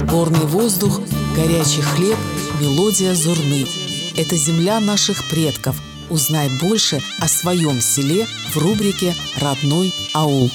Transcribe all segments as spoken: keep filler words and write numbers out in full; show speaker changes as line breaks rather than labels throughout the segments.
Горный воздух, горячий хлеб, мелодия зурны. Это земля наших предков. Узнай больше о своем селе в рубрике «Родной аул».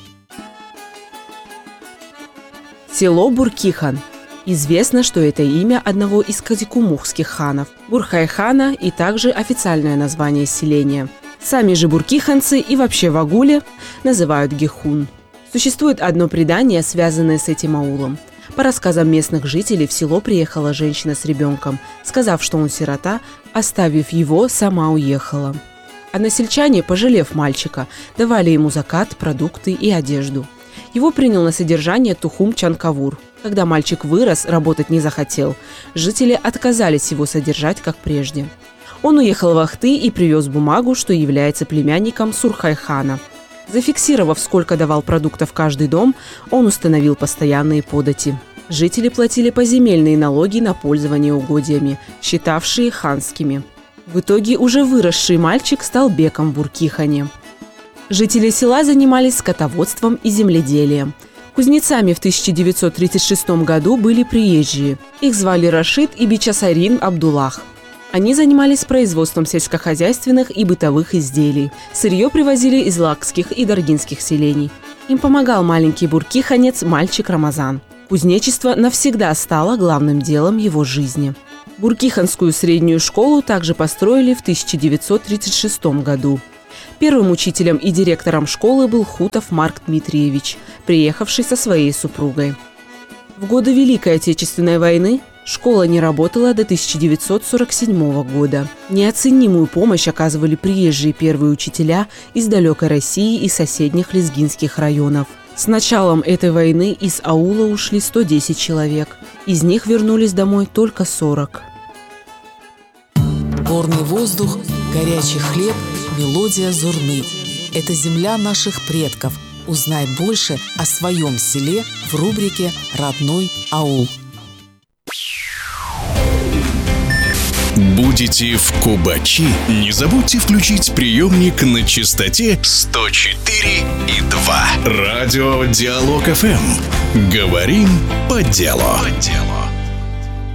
Село Буркихан. Известно, что это имя одного из кадикумухских ханов – Бурхай-хана, и также официальное название селения. Сами же буркиханцы и вообще в Агуле называют Гехун. Существует одно предание, связанное с этим аулом. По рассказам местных жителей, в село приехала женщина с ребенком, сказав, что он сирота, оставив его, сама уехала. Односельчане, пожалев мальчика, давали ему закат, продукты и одежду. Его принял на содержание Тухум Чанкавур. Когда мальчик вырос, работать не захотел. Жители отказались его содержать, как прежде. Он уехал в Ахты и привез бумагу, что является племянником Сурхай-хана. Зафиксировав, сколько давал продуктов каждый дом, он установил постоянные подати. Жители платили поземельные налоги на пользование угодьями, считавшие ханскими. В итоге уже выросший мальчик стал беком в Буркихане. Жители села занимались скотоводством и земледелием. Кузнецами в тысяча девятьсот тридцать шестом году были приезжие. Их звали Рашид и Бичасарин Абдуллах. Они занимались производством сельскохозяйственных и бытовых изделий. Сырье привозили из лакских и даргинских селений. Им помогал маленький буркиханец, мальчик Рамазан. Кузнечество навсегда стало главным делом его жизни. Буркиханскую среднюю школу также построили в тысяча девятьсот тридцать шестом году. Первым учителем и директором школы был Хутов Марк Дмитриевич, приехавший со своей супругой. В годы Великой Отечественной войны школа не работала до тысяча девятьсот сорок седьмого года. Неоценимую помощь оказывали приезжие первые учителя из далекой России и соседних лезгинских районов. С началом этой войны из аула ушли сто десять человек. Из них вернулись домой только сорок.
Горный воздух, горячий хлеб, мелодия зурны. Это земля наших предков. Узнай больше о своем селе в рубрике «Родной аул».
Будете в Кубачи? Не забудьте включить приемник на частоте сто четыре и два. Радио Диалог эф эм. Говорим по делу. По делу.